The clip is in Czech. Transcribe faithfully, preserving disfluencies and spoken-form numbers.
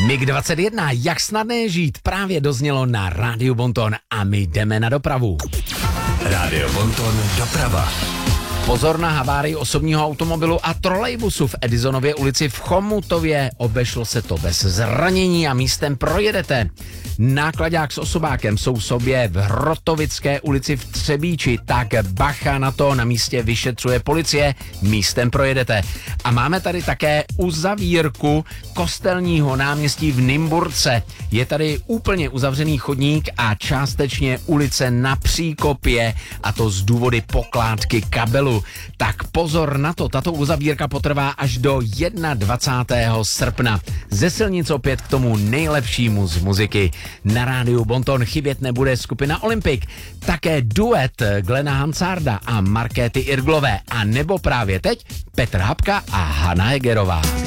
mig dvacet jedna, jak snadné je žít, právě doznělo na Rádiu Bonton a my jdeme na dopravu. Rádio Bonton doprava. Pozor na havárii osobního automobilu a trolejbusu v Edisonově ulici v Chomutově. Obešlo se to bez zranění a místem projedete. Náklaďák s osobákem jsou sobě v Hrotovické ulici v Třebíči, tak bacha na to, na místě vyšetřuje policie, místem projedete. A máme tady také uzavírku Kostelního náměstí v Nymburce. Je tady úplně uzavřený chodník a částečně ulice na příkopě, a to z důvody pokládky kabelu. Tak pozor na to, tato uzavírka potrvá až do dvacátého prvního srpna. Ze silnic opět k tomu nejlepšímu z muziky. Na Rádiu Bonton chybět nebude skupina Olympic, také duet Glena Hansarda a Markéty Irglové, a nebo právě teď Petr Habka a Hana Hegerová.